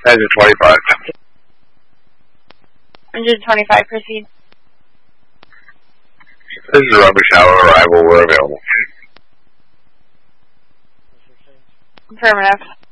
Engine 25. Engine 25, proceed. This is Rumble Shower arrival. We're available. Affirmative.